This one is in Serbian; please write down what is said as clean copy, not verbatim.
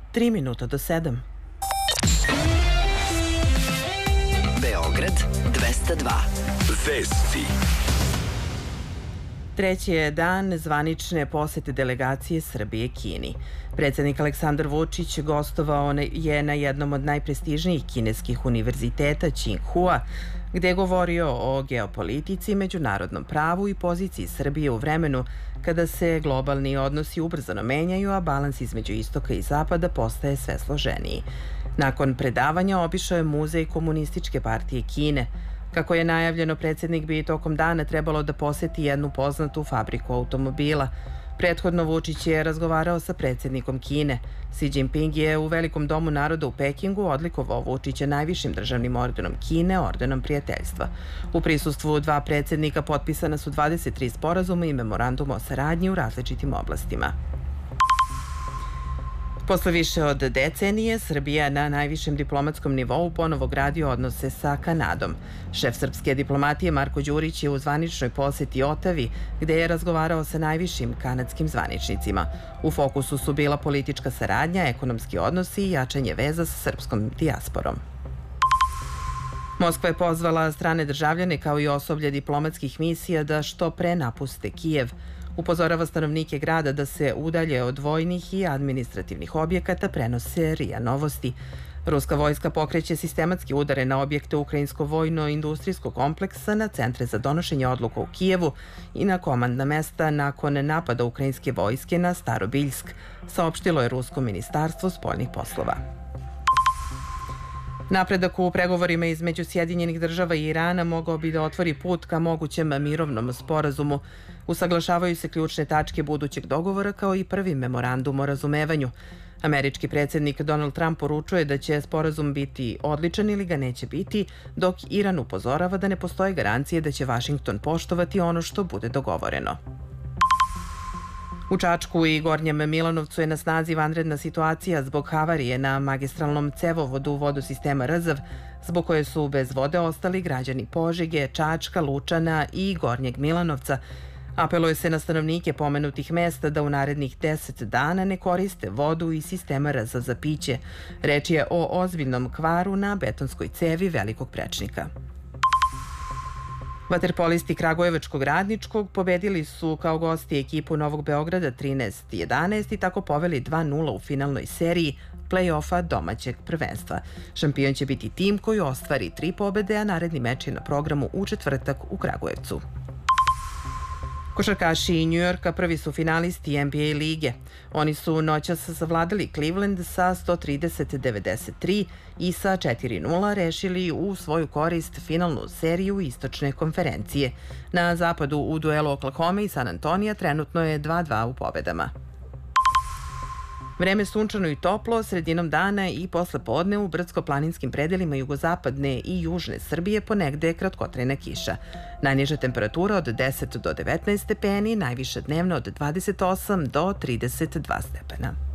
3 minuta do 7. Beograd 202. Vesti. Treći je dan zvanične posete delegacije Srbije Kini. Predsjednik Aleksandar Vučić gostovao je na jednom od najprestižnijih kineskih univerziteta Tsinghua, gde je govorio o geopolitici, međunarodnom pravu i poziciji Srbije u vremenu kada se globalni odnosi ubrzano menjaju, a balans između istoka i zapada postaje sve složeniji. Nakon predavanja obišao je muzej Komunističke partije Kine. Kako je najavljeno, predsjednik bi tokom dana trebalo da poseti jednu poznatu fabriku automobila. Prethodno Vučić je razgovarao sa predsjednikom Kine. Xi Jinping je u Velikom domu naroda u Pekingu odlikovao Vučića najvišim državnim ordenom Kine, ordenom prijateljstva. U prisustvu dva predsjednika potpisana su 23 sporazuma i memoranduma o saradnji u različitim oblastima. Posle više od decenije, Srbija na najvišem diplomatskom nivou ponovo gradi odnose sa Kanadom. Šef srpske diplomatije Marko Đurić je u zvaničnoj poseti Otavi, gde je razgovarao sa najvišim kanadskim zvaničnicima. U fokusu su bila politička saradnja, ekonomski odnosi i jačanje veza sa srpskom dijasporom. Moskva je pozvala strane državljane kao i osoblje diplomatskih misija da što pre napuste Kijev. Upozorava stanovnike grada da se udalje od vojnih i administrativnih objekata, prenose RIA Novosti. Ruska vojska pokreće sistematski udare na objekte ukrajinsko-vojno-industrijskog kompleksa, na centre za donošenje odluka u Kijevu i na komandna mesta nakon napada ukrajinske vojske na Starobiljsk, saopštilo je Rusko ministarstvo spoljnih poslova. Napredak u pregovorima između Sjedinjenih država i Irana mogao bi da otvori put ka mogućem mirovnom sporazumu. Usaglašavaju se ključne tačke budućeg dogovora kao i prvi memorandum o razumevanju. Američki predsjednik Donald Trump poručuje da će sporazum biti odličan ili ga neće biti, dok Iran upozorava da ne postoje garancije da će Vašington poštovati ono što bude dogovoreno. U Čačku i Gornjem Milanovcu je na snazi vanredna situacija zbog havarije na magistralnom cevovodu vodosistema Rzav, zbog koje su bez vode ostali građani Požege, Čačka, Lučana i Gornjeg Milanovca. Apeluje se na stanovnike pomenutih mesta da u narednih 10 dana ne koriste vodu iz sistema Rzav za piće. Reč je o ozbiljnom kvaru na betonskoj cevi velikog prečnika. Vaterpolisti Kragujevačkog Radničkog pobedili su kao gosti ekipu Novog Beograda 13-11 i tako poveli 2-0 u finalnoj seriji play-offa domaćeg prvenstva. Šampion će biti tim koji ostvari 3 pobede, a naredni meč je na programu u četvrtak u Kragujevcu. Košarkaši Njujorka prvi su finalisti NBA lige. Oni su noćas savladali Cleveland sa 130-93 i sa 4-0 rešili u svoju korist finalnu seriju istočne konferencije. Na zapadu u duelu Oklahoma i San Antonija trenutno je 2-2 u pobedama. Vreme sunčano i toplo, sredinom dana i posle podne u brdsko-planinskim predelima jugozapadne i južne Srbije ponegde kratkotrajna kiša. Najniža temperatura od 10 do 19 stepeni, najviša dnevna od 28 do 32 stepena.